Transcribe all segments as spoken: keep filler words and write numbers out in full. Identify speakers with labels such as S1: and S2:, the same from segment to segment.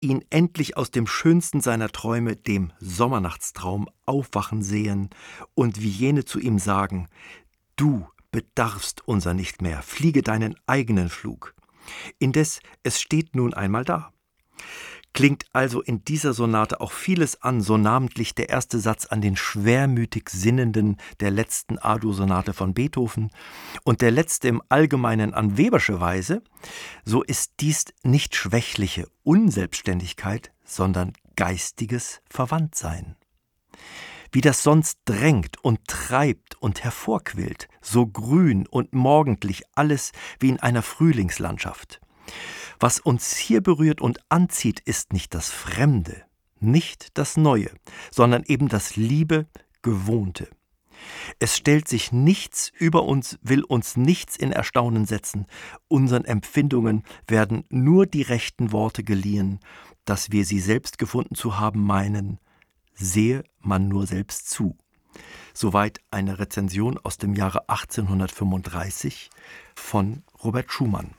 S1: ihn endlich aus dem schönsten seiner Träume, dem Sommernachtstraum, aufwachen sehen und wie jene zu ihm sagen: »Du bedarfst unser nicht mehr, fliege deinen eigenen Flug.« Indes, es steht nun einmal da. Klingt also in dieser Sonate auch vieles an, so namentlich der erste Satz an den schwermütig Sinnenden der letzten A-Dur-Sonate von Beethoven und der letzte im Allgemeinen an Webersche Weise, so ist dies nicht schwächliche Unselbstständigkeit, sondern geistiges Verwandtsein. Wie das sonst drängt und treibt und hervorquillt, so grün und morgendlich alles wie in einer Frühlingslandschaft. Was uns hier berührt und anzieht, ist nicht das Fremde, nicht das Neue, sondern eben das liebe, Gewohnte. Es stellt sich nichts über uns, will uns nichts in Erstaunen setzen. Unseren Empfindungen werden nur die rechten Worte geliehen, dass wir sie selbst gefunden zu haben meinen, sehe man nur selbst zu. Soweit eine Rezension aus dem Jahre achtzehnhundertfünfunddreißig von Robert Schumann.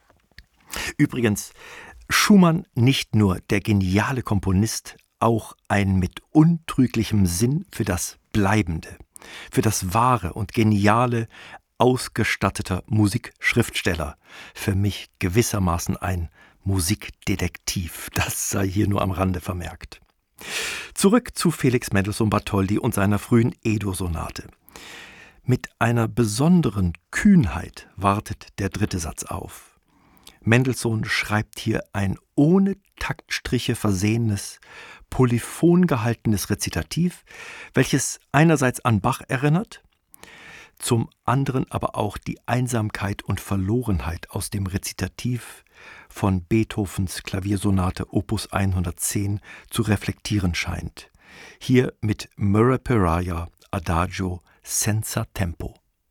S1: Übrigens, Schumann nicht nur der geniale Komponist, auch ein mit untrüglichem Sinn für das Bleibende, für das Wahre und Geniale ausgestatteter Musikschriftsteller. Für mich gewissermaßen ein Musikdetektiv, das sei hier nur am Rande vermerkt. Zurück zu Felix Mendelssohn Bartholdy und seiner frühen E-Dur-Sonate. Mit einer besonderen Kühnheit wartet der dritte Satz auf. Mendelssohn schreibt hier ein ohne Taktstriche versehenes, polyphon gehaltenes Rezitativ, welches einerseits an Bach erinnert, zum anderen aber auch die Einsamkeit und Verlorenheit aus dem Rezitativ von Beethovens Klaviersonate Opus hundertzehn zu reflektieren scheint. Hier mit Murray Peraja Adagio senza tempo.